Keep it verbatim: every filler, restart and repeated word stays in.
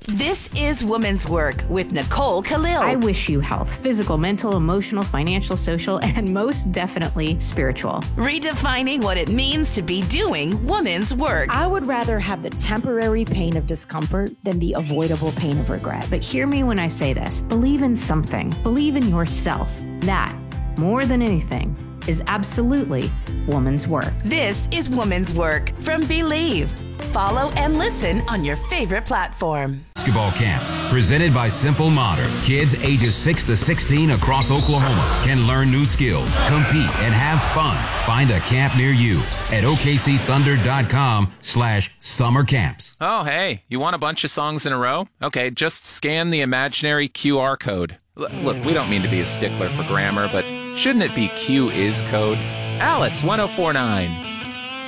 This is Woman's Work with Nicole Khalil. I wish you health, physical, mental, emotional, financial, social, and most definitely spiritual. Redefining what it means to be doing woman's work. I would rather have the temporary pain of discomfort than the avoidable pain of regret. But hear me when I say this. Believe in something. Believe in yourself. That, more than anything, is absolutely woman's work. This is Woman's Work from Believe. Follow and listen on your favorite platform. Basketball camps presented by Simple Modern. Kids ages six to sixteen across Oklahoma can learn new skills, compete, and have fun. Find a camp near you at O K C Thunder dot com slash summer camps. Oh, hey, you want a bunch of songs in a row? Okay, just scan the imaginary Q R code. L- look, we don't mean to be a stickler for grammar, but shouldn't it be Q is code? Alice one oh four nine.